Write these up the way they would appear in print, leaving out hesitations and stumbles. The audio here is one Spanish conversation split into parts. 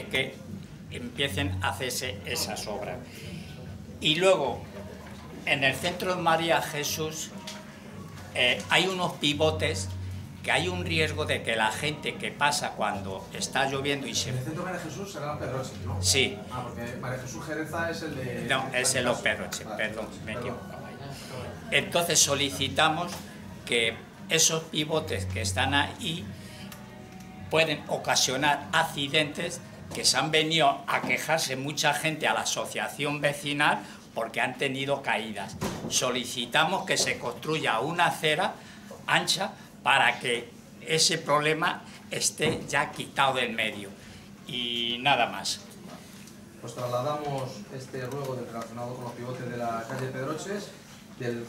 de que empiecen a hacerse esas obras. Y luego, en el centro de María Jesús hay unos pivotes que hay un riesgo de que la gente que pasa cuando está lloviendo y se... En el centro de María Jesús será Los Pedroches, ¿no? Sí. Ah, porque María Jesús Jereza es el de... No, es el Los Pedroches, perdón, me equivoco. Entonces solicitamos que esos pivotes que están ahí pueden ocasionar accidentes, que se han venido a quejarse mucha gente a la asociación vecinal porque han tenido caídas. Solicitamos que se construya una acera ancha para que ese problema esté ya quitado del medio. Y nada más. Pues trasladamos este ruego relacionado con los pivotes de la calle Pedroches, del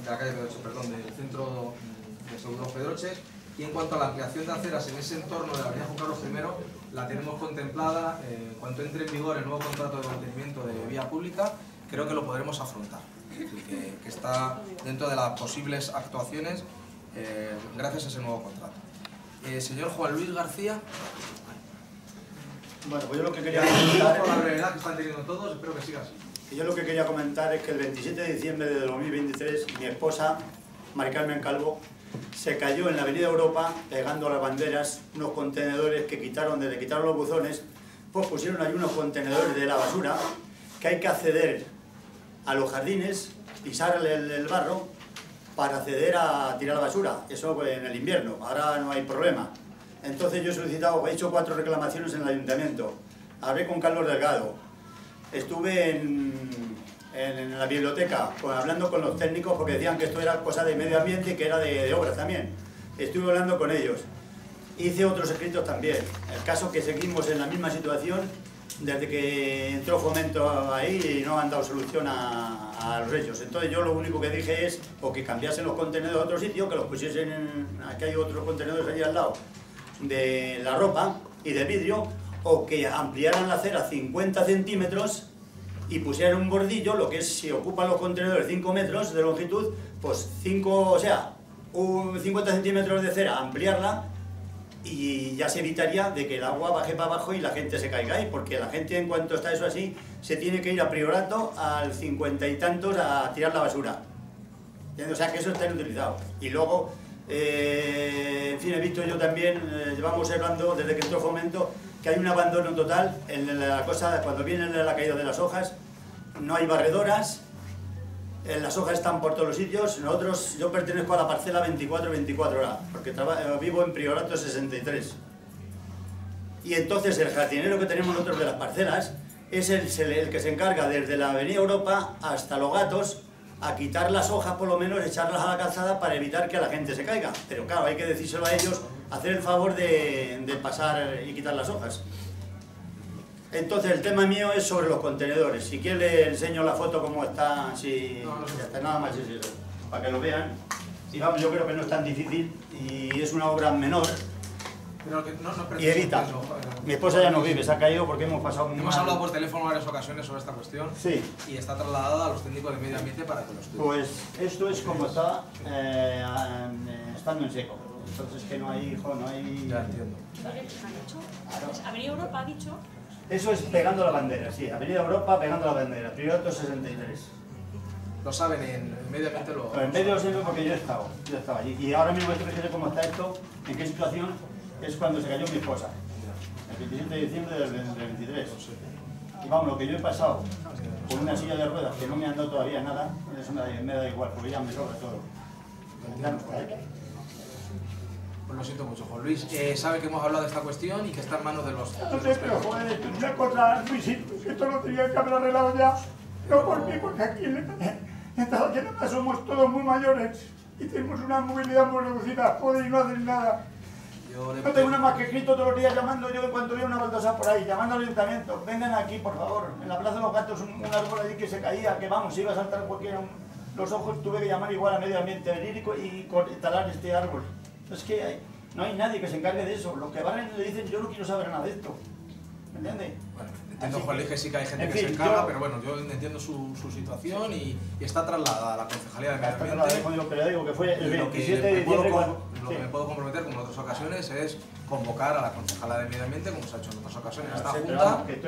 centro de Seguros Pedroches. Y en cuanto a la ampliación de aceras en ese entorno de la avenida Juan Carlos I, la tenemos contemplada. En cuanto entre en vigor el nuevo contrato de mantenimiento de vía pública, creo que lo podremos afrontar. Es decir, que está dentro de las posibles actuaciones gracias a ese nuevo contrato. Señor Juan Luis García. Bueno, pues yo lo que quería comentar... Por la brevedad que están teniendo todos, espero que siga así. Yo lo que quería comentar es que el 27 de diciembre de 2023 mi esposa, Mari Carmen Calvo, se cayó en la avenida Europa pegando las banderas, unos contenedores que quitaron, desde quitaron los buzones, pues pusieron ahí unos contenedores de la basura que hay que acceder a los jardines, pisar el barro para acceder a tirar la basura. Eso pues, en el invierno, ahora no hay problema. Entonces yo he solicitado, he hecho 4 reclamaciones en el ayuntamiento, hablé con Carlos Delgado, estuve en la biblioteca hablando con los técnicos porque decían que esto era cosa de medio ambiente y que era de obras también. Estuve hablando con ellos, hice otros escritos también. El caso es que seguimos en la misma situación desde que entró Fomento ahí y no han dado solución a los hechos. Entonces yo lo único que dije es o que cambiasen los contenedores a otro sitio, que los pusiesen, aquí hay otros contenedores allí al lado, de la ropa y de vidrio, o que ampliaran la acera 50 centímetros y pusieran un bordillo, lo que es si ocupan los contenedores 5 metros de longitud, pues 50 centímetros de cera, ampliarla, y ya se evitaría de que el agua baje para abajo y la gente se caiga ahí, porque la gente en cuanto está eso así, se tiene que ir a Priorato al 50 y tantos a tirar la basura. O sea que eso está inutilizado. Y luego, en fin, he visto yo también, llevamos hablando desde que entró Fomento, que hay un abandono total en la cosa, cuando viene la caída de las hojas, no hay barredoras, las hojas están por todos los sitios. Yo pertenezco a la parcela 24 horas, porque vivo en Priorato 63. Y entonces el jardinero que tenemos nosotros de las parcelas es el que se encarga desde la avenida Europa hasta Los Gatos a quitar las hojas, por lo menos echarlas a la calzada para evitar que la gente se caiga. Pero claro, hay que decírselo a ellos, hacer el favor de pasar y quitar las hojas. Entonces el tema mío es sobre los contenedores. Si quiere le enseño la foto como está, si ya está, nada más es eso, para que lo vean. Y vamos, yo creo que no es tan difícil y es una obra menor. Pero que Y evita. Mi esposa ya no vive, se ha caído porque hemos pasado muy Hemos mal. hablado por teléfono en varias ocasiones sobre esta cuestión. Sí. Y está trasladada a los técnicos de medio ambiente para que lo estudien. Pues esto es como está estando en seco. Entonces que no hay, hijo, no hay... Ya entiendo. Avenida Europa ha dicho. Eso es pegando la bandera, sí. Avenida Europa pegando la bandera. Priorato 63. Lo saben, en medio ambiente lo... En medio lo sé porque yo he estado allí. Y ahora mismo fíjate cómo está esto, en qué situación es cuando se cayó mi esposa. El 27 de diciembre del 23. Y vamos, lo que yo he pasado con una silla de ruedas que no me han dado todavía nada, eso me da igual, porque ya me sobra todo. Pues lo siento mucho, Juan Luis. Sabe que hemos hablado de esta cuestión y que está en manos de los... No sé, pero joder, esto es una cosa muy simple, que esto lo tenía que haber arreglado ya. No por mí, porque aquí en Zaragoza somos todos muy mayores y tenemos una movilidad muy reducida, joder, y no hacen nada. No tengo nada más que escrito todos los días llamando yo en cuanto veo una baldosa por ahí, llamando al ayuntamiento, vengan aquí por favor, en la Plaza de los Gatos un árbol allí que se caía, que vamos, iba a saltar cualquiera los ojos, tuve que llamar igual a medio ambiente, venir y talar este árbol. Es que no hay nadie que se encargue de eso, los que van le dicen yo no quiero saber nada de esto, ¿me entiendes? Bueno, entiendo, Juan Luis, que sí que hay gente en que fin, se encarga, pero bueno, yo entiendo su situación y está trasladada a la Concejalía de Medio Ambiente. Pero digo que fue el 27 de Lo diciembre. que me puedo comprometer, como en otras ocasiones, es convocar a la Concejala de Medio Ambiente, como se ha hecho en otras ocasiones, a esta Junta.